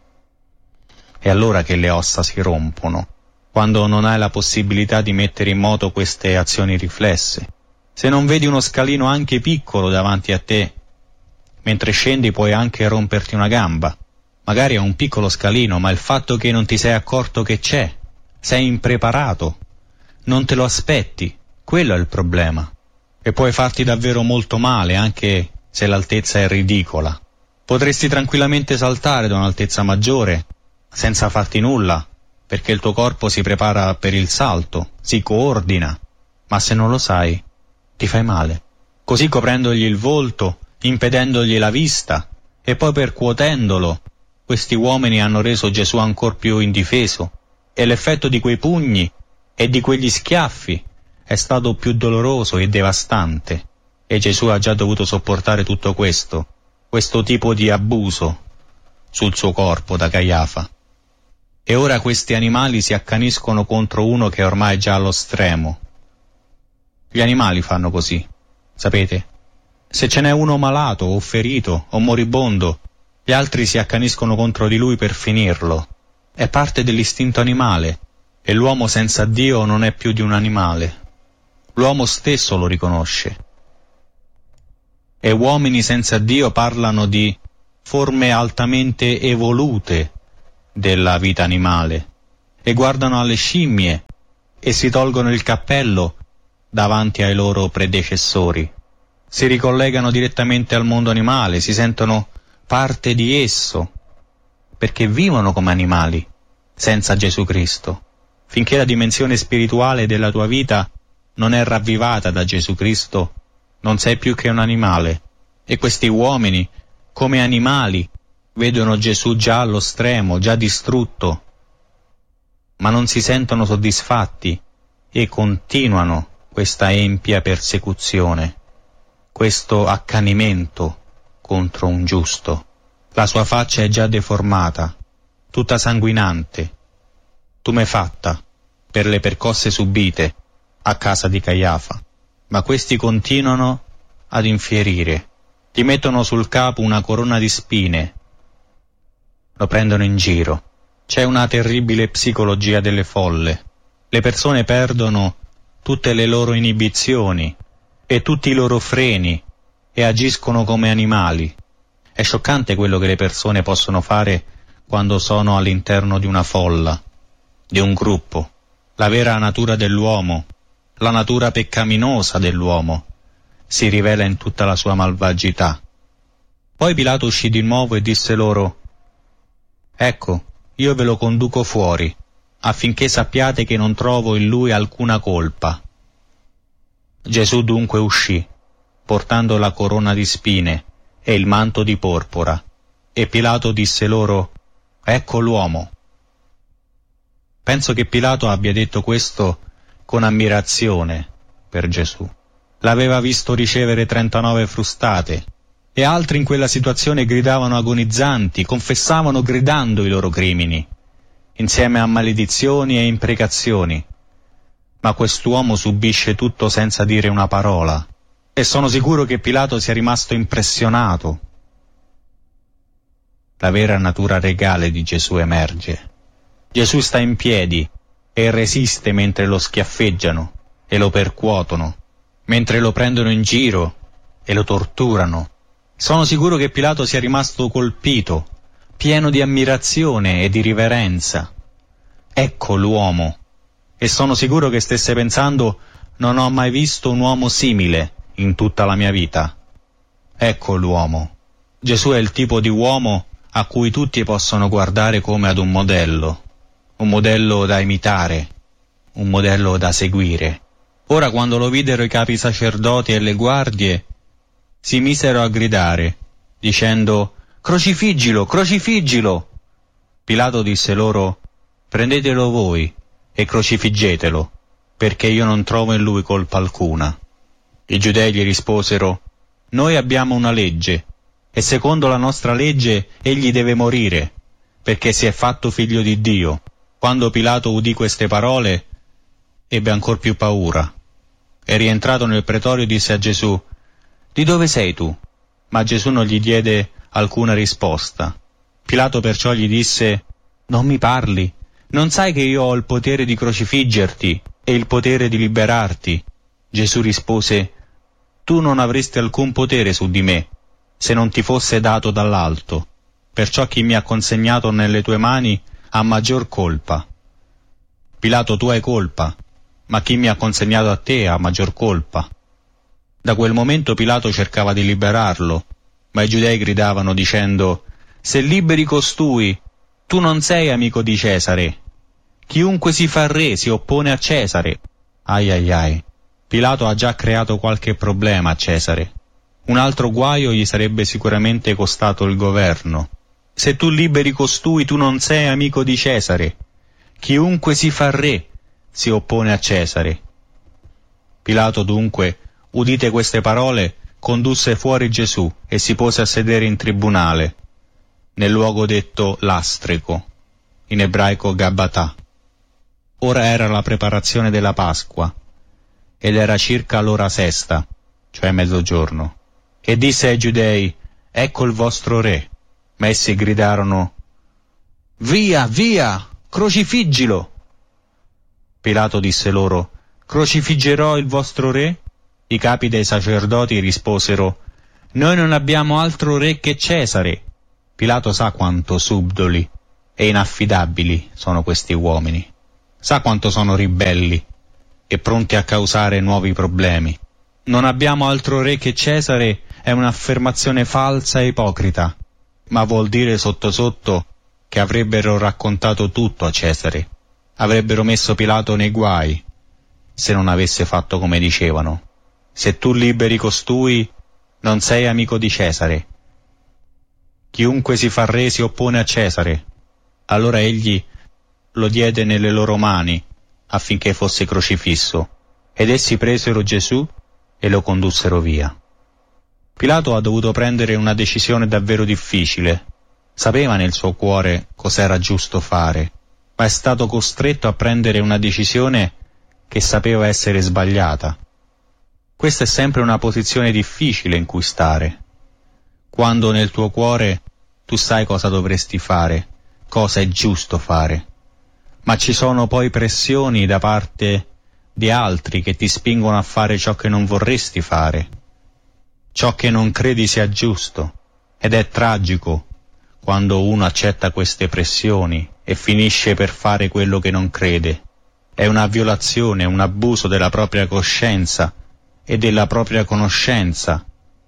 È allora che le ossa si rompono, quando non hai la possibilità di mettere in moto queste azioni riflesse. Se non vedi uno scalino anche piccolo davanti a te, mentre scendi puoi anche romperti una gamba. Magari è un piccolo scalino, ma il fatto che non ti sei accorto che c'è, sei impreparato, non te lo aspetti, quello è il problema. E puoi farti davvero molto male, anche se l'altezza è ridicola. Potresti tranquillamente saltare da un'altezza maggiore, senza farti nulla, perché il tuo corpo si prepara per il salto, si coordina, ma se non lo sai, ti fai male. Così coprendogli il volto, impedendogli la vista, e poi percuotendolo, questi uomini hanno reso Gesù ancor più indifeso, e l'effetto di quei pugni e di quegli schiaffi è stato più doloroso e devastante, e Gesù ha già dovuto sopportare tutto questo tipo di abuso sul suo corpo da Caiafa. E ora questi animali si accaniscono contro uno che è ormai già allo stremo. Gli animali fanno così, sapete? Se ce n'è uno malato o ferito o moribondo, gli altri si accaniscono contro di lui per finirlo. È parte dell'istinto animale, e l'uomo senza Dio non è più di un animale. L'uomo stesso lo riconosce. E uomini senza Dio parlano di forme altamente evolute della vita animale, e guardano alle scimmie e si tolgono il cappello davanti ai loro predecessori. Si ricollegano direttamente al mondo animale, si sentono parte di esso, perché vivono come animali, senza Gesù Cristo. Finché la dimensione spirituale della tua vita non è ravvivata da Gesù Cristo, non sei più che un animale. E questi uomini, come animali, vedono Gesù già allo stremo, già distrutto, ma non si sentono soddisfatti e continuano questa empia persecuzione, questo accanimento contro un giusto. La sua faccia è già deformata, tutta sanguinante, tumefatta per le percosse subite a casa di Caiafa. Ma questi continuano ad infierire, gli mettono sul capo una corona di spine, lo prendono in giro. C'è una terribile psicologia delle folle. Le persone perdono tutte le loro inibizioni e tutti i loro freni e agiscono come animali. È scioccante quello che le persone possono fare quando sono all'interno di una folla, di un gruppo. La vera natura dell'uomo, la natura peccaminosa dell'uomo, si rivela in tutta la sua malvagità. Poi Pilato uscì di nuovo e disse loro: «Ecco, io ve lo conduco fuori, affinché sappiate che non trovo in lui alcuna colpa». Gesù dunque uscì, portando la corona di spine e il manto di porpora, e Pilato disse loro: «Ecco l'uomo». Penso che Pilato abbia detto questo con ammirazione per Gesù. L'aveva visto ricevere 39 frustate, e altri in quella situazione gridavano agonizzanti, confessavano gridando i loro crimini, insieme a maledizioni e imprecazioni. Ma quest'uomo subisce tutto senza dire una parola, e sono sicuro che Pilato sia rimasto impressionato. La vera natura regale di Gesù emerge. Gesù sta in piedi e resiste mentre lo schiaffeggiano e lo percuotono, mentre lo prendono in giro e lo torturano. Sono sicuro che Pilato sia rimasto colpito, pieno di ammirazione e di riverenza. Ecco l'uomo. E sono sicuro che stesse pensando: non ho mai visto un uomo simile in tutta la mia vita. Ecco l'uomo. Gesù è il tipo di uomo a cui tutti possono guardare come ad un modello da imitare, un modello da seguire. Ora, quando lo videro i capi sacerdoti e le guardie, si misero a gridare, dicendo: «Crocifiggilo, crocifiggilo!» Pilato disse loro: «Prendetelo voi e crocifiggetelo, perché io non trovo in lui colpa alcuna». I giudei gli risposero: «Noi abbiamo una legge, e secondo la nostra legge egli deve morire, perché si è fatto figlio di Dio». Quando Pilato udì queste parole, ebbe ancor più paura, e rientrato nel pretorio disse a Gesù: «Di dove sei tu?» Ma Gesù non gli diede alcuna risposta. Pilato perciò gli disse: «Non mi parli? Non sai che io ho il potere di crocifiggerti e il potere di liberarti?» Gesù rispose: «Tu non avresti alcun potere su di me, se non ti fosse dato dall'alto. Perciò chi mi ha consegnato nelle tue mani ha maggior colpa». Pilato: «Tu hai colpa, ma chi mi ha consegnato a te ha maggior colpa». Da quel momento Pilato cercava di liberarlo, ma i giudei gridavano dicendo: «Se liberi costui, tu non sei amico di Cesare. Chiunque si fa re si oppone a Cesare». Ai ai ai, Pilato ha già creato qualche problema a Cesare. Un altro guaio gli sarebbe sicuramente costato il governo. «Se tu liberi costui, tu non sei amico di Cesare. Chiunque si fa re si oppone a Cesare». Pilato dunque, udite queste parole, condusse fuori Gesù e si pose a sedere in tribunale, nel luogo detto Lastrico, in ebraico Gabbatà. Ora era la preparazione della Pasqua, ed era circa l'ora sesta, cioè mezzogiorno. E disse ai giudei: «Ecco il vostro re». Ma essi gridarono: «Via, via, crocifiggilo!» Pilato disse loro: «Crocifiggerò il vostro re?» I capi dei sacerdoti risposero: «Noi non abbiamo altro re che Cesare». Pilato sa quanto subdoli e inaffidabili sono questi uomini, sa quanto sono ribelli e pronti a causare nuovi problemi. Non abbiamo altro re che Cesare è un'affermazione falsa e ipocrita, ma vuol dire sotto sotto che avrebbero raccontato tutto a Cesare, avrebbero messo Pilato nei guai, se non avesse fatto come dicevano. Se tu liberi costui, non sei amico di Cesare. Chiunque si fa re si oppone a Cesare. Allora egli lo diede nelle loro mani affinché fosse crocifisso, ed essi presero Gesù e lo condussero via. Pilato ha dovuto prendere una decisione davvero difficile. Sapeva nel suo cuore cos'era giusto fare, ma è stato costretto a prendere una decisione che sapeva essere sbagliata. Questa è sempre una posizione difficile in cui stare. Quando nel tuo cuore tu sai cosa dovresti fare, cosa è giusto fare, ma ci sono poi pressioni da parte di altri che ti spingono a fare ciò che non vorresti fare, ciò che non credi sia giusto, ed è tragico quando uno accetta queste pressioni e finisce per fare quello che non crede. È una violazione, un abuso della propria coscienza e della propria conoscenza,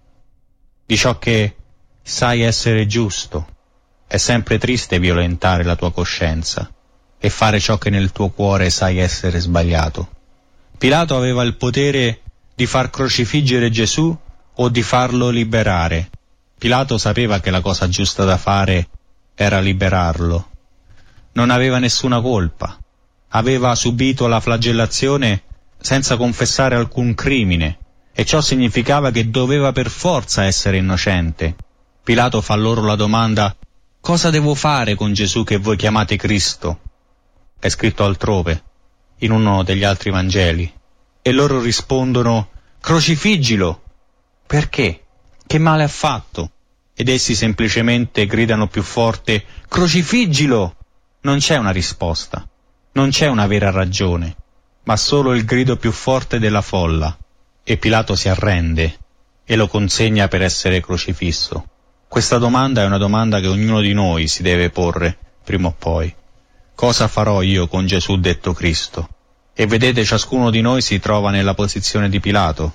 di ciò che sai essere giusto. È sempre triste violentare la tua coscienza e fare ciò che nel tuo cuore sai essere sbagliato. Pilato aveva il potere di far crocifiggere Gesù o di farlo liberare. Pilato sapeva che la cosa giusta da fare era liberarlo. Non aveva nessuna colpa. Aveva subito la flagellazione senza confessare alcun crimine, e ciò significava che doveva per forza essere innocente. Pilato fa loro la domanda: cosa devo fare con Gesù che voi chiamate Cristo? È scritto altrove, in uno degli altri Vangeli. E loro rispondono: crocifiggilo! Perché? Che male ha fatto? Ed essi semplicemente gridano più forte: crocifiggilo! Non c'è una risposta, non c'è una vera ragione, ma solo il grido più forte della folla. E Pilato si arrende e lo consegna per essere crocifisso. Questa domanda è una domanda che ognuno di noi si deve porre, prima o poi. Cosa farò io con Gesù detto Cristo? E vedete, ciascuno di noi si trova nella posizione di Pilato.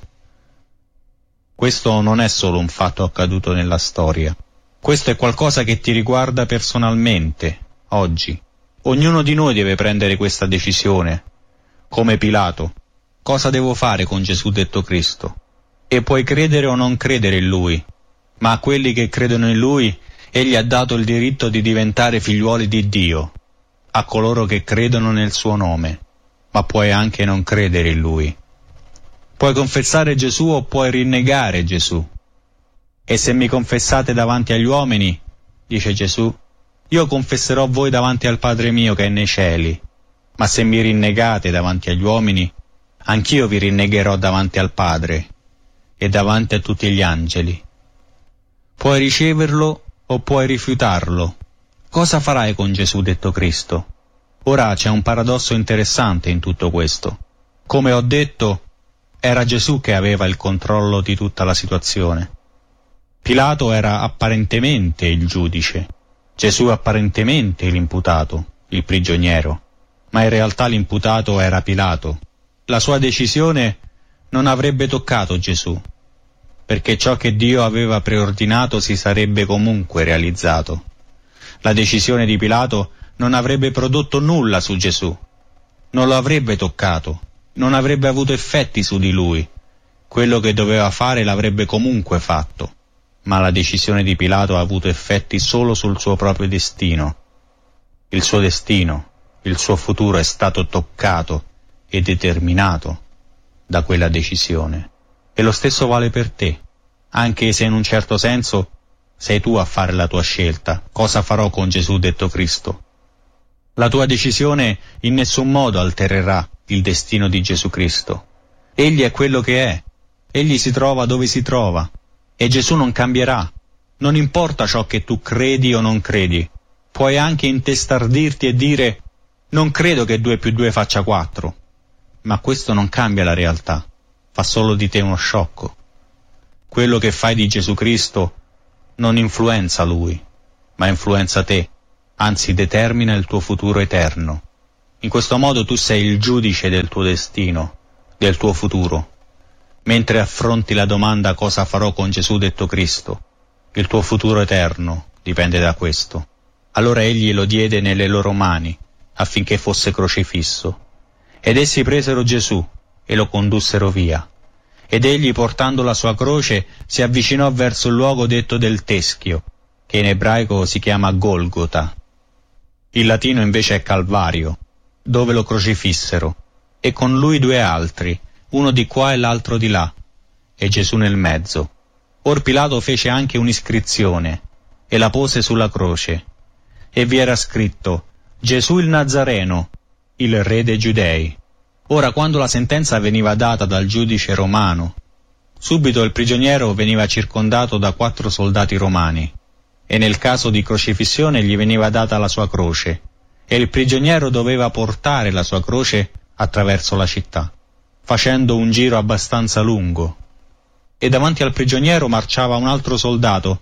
Questo non è solo un fatto accaduto nella storia. Questo è qualcosa che ti riguarda personalmente, oggi. Ognuno di noi deve prendere questa decisione. Come Pilato. Cosa devo fare con Gesù detto Cristo? E puoi credere o non credere in Lui, ma a quelli che credono in Lui Egli ha dato il diritto di diventare figliuoli di Dio, a coloro che credono nel suo nome, ma puoi anche non credere in Lui. Puoi confessare Gesù o puoi rinnegare Gesù. E se mi confessate davanti agli uomini, dice Gesù, io confesserò voi davanti al Padre mio che è nei cieli. Ma se mi rinnegate davanti agli uomini, anch'io vi rinnegherò davanti al Padre e davanti a tutti gli angeli. Puoi riceverlo o puoi rifiutarlo. Cosa farai con Gesù detto Cristo? Ora c'è un paradosso interessante in tutto questo. Come ho detto, era Gesù che aveva il controllo di tutta la situazione. Pilato era apparentemente il giudice, Gesù apparentemente l'imputato, il prigioniero, ma in realtà l'imputato era Pilato. La sua decisione non avrebbe toccato Gesù, perché ciò che Dio aveva preordinato si sarebbe comunque realizzato. La decisione di Pilato non avrebbe prodotto nulla su Gesù, non lo avrebbe toccato, non avrebbe avuto effetti su di lui. Quello che doveva fare l'avrebbe comunque fatto, ma la decisione di Pilato ha avuto effetti solo sul suo proprio destino. Il suo destino, il suo futuro è stato toccato e determinato da quella decisione. E lo stesso vale per te, anche se in un certo senso sei tu a fare la tua scelta. Cosa farò con Gesù detto Cristo? La tua decisione in nessun modo altererà il destino di Gesù Cristo. Egli è quello che è, egli si trova dove si trova, e Gesù non cambierà. Non importa ciò che tu credi o non credi, puoi anche intestardirti e dire non credo che 2 più 2 faccia 4, ma questo non cambia la realtà, fa solo di te uno sciocco. Quello che fai di Gesù Cristo non influenza Lui, ma influenza te, anzi determina il tuo futuro eterno. In questo modo tu sei il giudice del tuo destino, del tuo futuro. Mentre affronti la domanda cosa farò con Gesù detto Cristo, il tuo futuro eterno dipende da questo. Allora egli lo diede nelle loro mani, affinché fosse crocifisso. Ed essi presero Gesù e lo condussero via. Ed egli, portando la sua croce, si avvicinò verso il luogo detto del Teschio, che in ebraico si chiama Golgota. Il latino invece è Calvario, dove lo crocifissero, e con lui 2 altri, uno di qua e l'altro di là, e Gesù nel mezzo. Or Pilato fece anche un'iscrizione, e la pose sulla croce, e vi era scritto: Gesù il Nazareno, il re dei Giudei. Ora, quando la sentenza veniva data dal giudice romano, subito il prigioniero veniva circondato da 4 soldati romani, e nel caso di crocifissione gli veniva data la sua croce, e il prigioniero doveva portare la sua croce attraverso la città, facendo un giro abbastanza lungo, e davanti al prigioniero marciava un altro soldato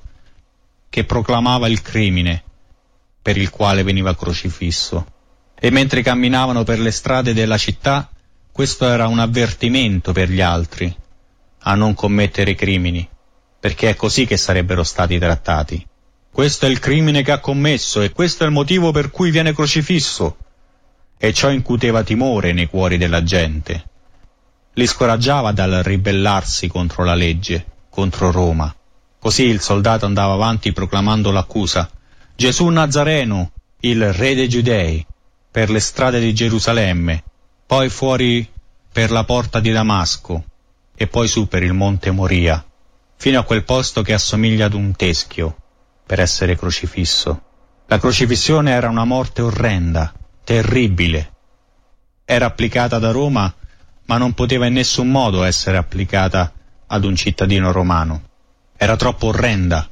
che proclamava il crimine per il quale veniva crocifisso. E mentre camminavano per le strade della città, questo era un avvertimento per gli altri a non commettere crimini, perché è così che sarebbero stati trattati. Questo è il crimine che ha commesso e questo è il motivo per cui viene crocifisso. E ciò incuteva timore nei cuori della gente. Li scoraggiava dal ribellarsi contro la legge, contro Roma. Così il soldato andava avanti proclamando l'accusa: Gesù Nazareno, il re dei Giudei, per le strade di Gerusalemme, poi fuori per la porta di Damasco, e poi su per il monte Moria, fino a quel posto che assomiglia ad un teschio, per essere crocifisso. La crocifissione era una morte orrenda, terribile. Era applicata da Roma, ma non poteva in nessun modo essere applicata ad un cittadino romano. Era troppo orrenda,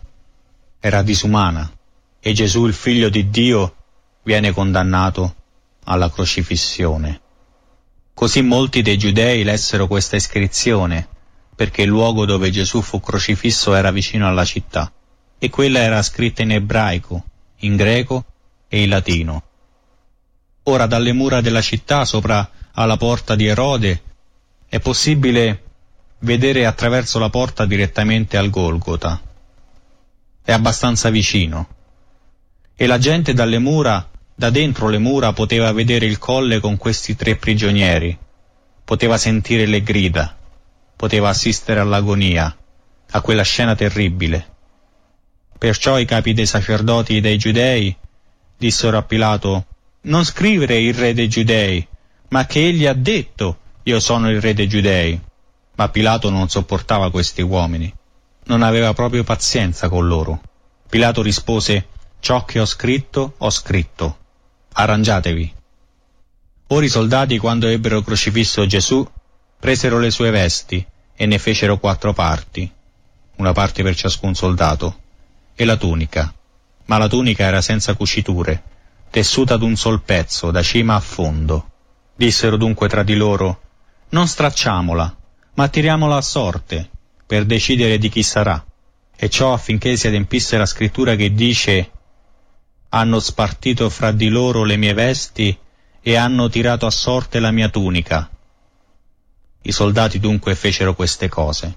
era disumana, e Gesù, il figlio di Dio, viene condannato alla crocifissione. Così molti dei giudei lessero questa iscrizione, perché il luogo dove Gesù fu crocifisso era vicino alla città, e quella era scritta in ebraico, in greco e in latino. Ora dalle mura della città, sopra alla porta di Erode, è possibile vedere attraverso la porta direttamente al Golgota. È abbastanza vicino. E la gente dalle mura, da dentro le mura, poteva vedere il colle con questi 3 prigionieri, poteva sentire le grida, poteva assistere all'agonia, a quella scena terribile. Perciò i capi dei sacerdoti e dei giudei dissero a Pilato: non scrivere il re dei giudei, ma che egli ha detto: io sono il re dei giudei. Ma Pilato non sopportava questi uomini, non aveva proprio pazienza con loro. Pilato rispose: ciò che ho scritto, arrangiatevi. Ora i soldati, quando ebbero crocifisso Gesù, presero le sue vesti e ne fecero 4 parti, una parte per ciascun soldato, e la tunica, ma la tunica era senza cuciture, tessuta d'un sol pezzo, da cima a fondo. Dissero dunque tra di loro: non stracciamola, ma tiriamola a sorte, per decidere di chi sarà. E ciò affinché si adempisse la scrittura che dice: hanno spartito fra di loro le mie vesti e hanno tirato a sorte la mia tunica. I soldati dunque fecero queste cose.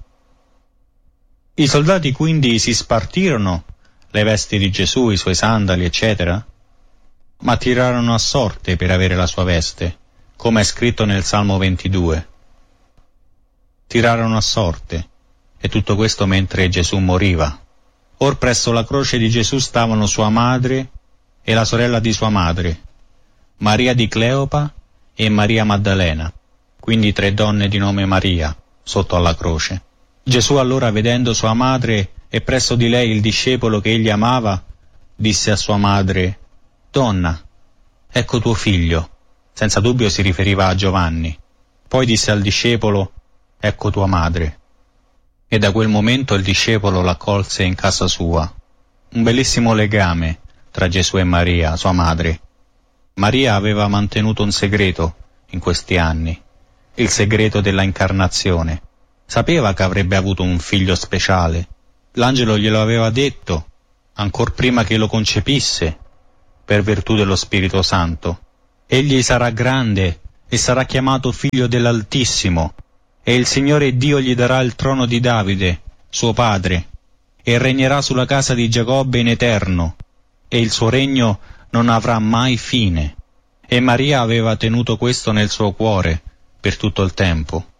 I soldati quindi si spartirono le vesti di Gesù, i suoi sandali, eccetera, ma tirarono a sorte per avere la sua veste, come è scritto nel Salmo 22. Tirarono a sorte, e tutto questo mentre Gesù moriva. Or presso la croce di Gesù stavano sua madre e la sorella di sua madre, Maria di Cleopa e Maria Maddalena, quindi 3 donne di nome Maria, sotto alla croce. Gesù allora, vedendo sua madre e presso di lei il discepolo che egli amava, disse a sua madre: donna, ecco tuo figlio. Senza dubbio si riferiva a Giovanni. Poi disse al discepolo: ecco tua madre. E da quel momento il discepolo l'accolse in casa sua. Un bellissimo legame tra Gesù e Maria, sua madre. Maria aveva mantenuto un segreto in questi anni, il segreto della incarnazione. Sapeva che avrebbe avuto un figlio speciale. L'angelo glielo aveva detto, ancor prima che lo concepisse, per virtù dello Spirito Santo. Egli sarà grande e sarà chiamato Figlio dell'Altissimo, e il Signore Dio gli darà il trono di Davide, suo padre, e regnerà sulla casa di Giacobbe in eterno, e il suo regno non avrà mai fine. E Maria aveva tenuto questo nel suo cuore per tutto il tempo.